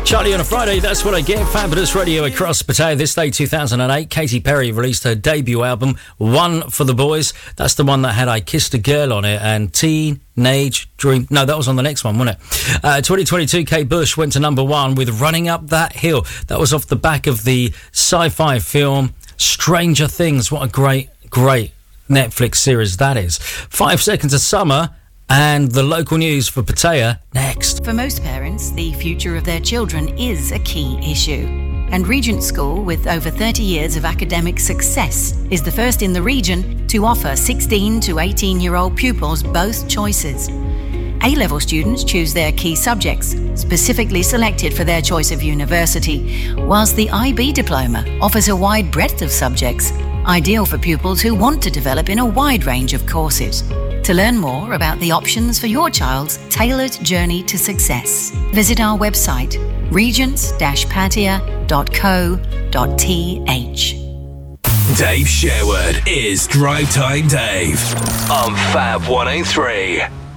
Charlie on a Friday, that's what I get. Fabulous radio across Pattaya. This day, 2008, Katy Perry released her debut album, One for the Boys. That's the one that had I Kissed a Girl on it and Teenage Dream. No, that was on the next one, wasn't it? 2022, Kate Bush went to number 1 with Running Up That Hill. That was off the back of the sci-fi film Stranger Things. What a great Netflix series that is. 5 Seconds of Summer. And the local news for Pattaya next. For most parents, the future of their children is a key issue. And Regent School, with over 30 years of academic success, is the first in the region to offer 16 to 18-year-old pupils both choices. A-level students choose their key subjects, specifically selected for their choice of university, whilst the IB diploma offers a wide breadth of subjects, ideal for pupils who want to develop in a wide range of courses. To learn more about the options for your child's tailored journey to success, visit our website, regents-pattaya.co.th. Dave Sherwood is Drive Time Dave on Fab 103.